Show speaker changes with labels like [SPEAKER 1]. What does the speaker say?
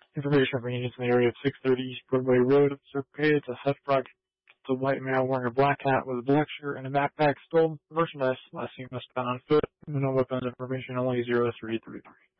[SPEAKER 1] Information for agents in the area of 630 East Broadway Road. It's okay. It's a theft project. It's a white male wearing a black hat with a black shirt and a backpack. Stole merchandise. Last seen westbound on foot. No weapons. Information only 0333.